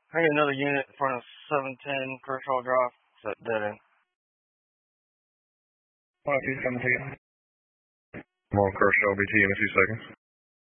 I got another unit in front of 710 Kershaw Drive. It's at dead end. 5217. I'm on Kershaw, BT in a few seconds.